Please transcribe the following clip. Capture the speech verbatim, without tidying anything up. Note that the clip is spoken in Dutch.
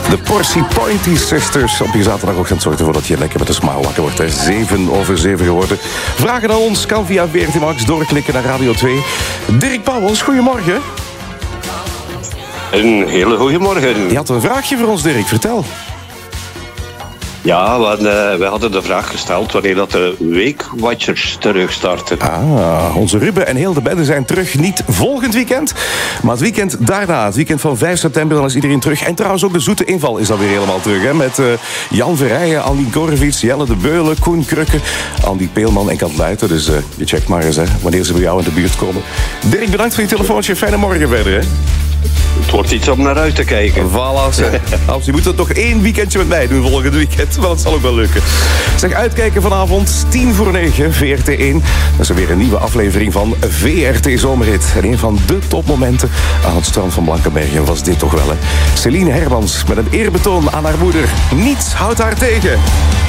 De Portie Pointy Sisters. Op je zaterdagochtend zorgt ervoor dat je lekker met een smaal wakker wordt. Hè. Zeven over zeven geworden. Vragen aan ons kan via V R T Max doorklikken naar Radio twee. Dirk Pauwels, goedemorgen. Een hele goede morgen. Je had een vraagje voor ons, Dirk. Vertel. Ja, we, uh, we hadden de vraag gesteld wanneer dat de Weekwatchers terugstarten. Ah, onze Ruben en heel de bende zijn terug. Niet volgend weekend, maar het weekend daarna. Het weekend van vijf september, dan is iedereen terug. En trouwens ook de Zoete Inval is dan weer helemaal terug. Hè? Met uh, Jan Verrijen, Andy Korvits, Jelle de Beulen, Koen Krukke, Andy Peelman en Kant Luiten. Dus uh, je checkt maar eens hè, wanneer ze bij jou in de buurt komen. Dirk, bedankt voor je telefoontje. Fijne morgen verder. Hè? Het wordt iets om naar uit te kijken. Voilà, als je moet het nog één weekendje met mij doen volgend weekend. Maar dat zal ook wel lukken. Zeg, uitkijken vanavond, tien voor negen, V R T één. Dat is er weer een nieuwe aflevering van V R T Zomerhit. En een van de topmomenten aan het strand van Blankenbergen was dit toch wel, hè. Celine Hermans met een eerbetoon aan haar moeder. Niets houdt haar tegen.